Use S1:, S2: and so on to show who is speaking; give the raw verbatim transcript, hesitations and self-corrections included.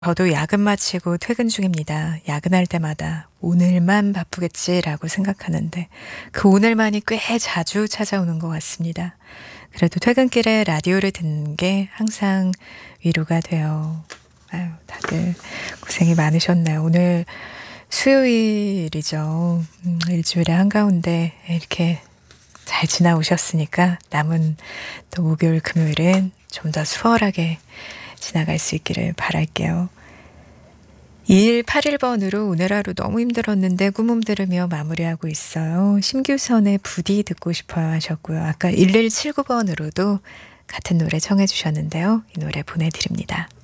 S1: 저도 야근 마치고 퇴근 중입니다. 야근할 때마다 '오늘만 바쁘겠지.'라고 생각하는데 그 오늘만이 꽤 자주 찾아오는 것 같습니다. 그래도 퇴근길에 라디오를 듣는 게 항상 위로가 돼요. 아유 다들 고생이 많으셨네요. 오늘 수요일이죠. 음 일주일의 한가운데 이렇게 잘 지나오셨으니까 남은 또 목요일, 금요일은 좀 더 수월하게 지나갈 수 있기를 바랄게요. 이일팔일 번으로 오늘 하루 너무 힘들었는데 꿈음 들으며 마무리하고 있어요. 심규선의 부디 듣고 싶어요 하셨고요. 아까 일일칠구 번으로도 같은 노래 청해 주셨는데요. 이 노래 보내드립니다.